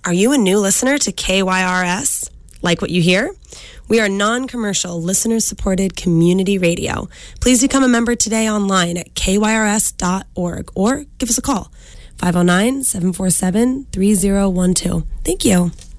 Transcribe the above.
Are you a new listener to KYRS? Like what you hear? We are non-commercial, listener-supported community radio. Please become a member today online at kyrs.org or give us a call, 509-747-3012. Thank you.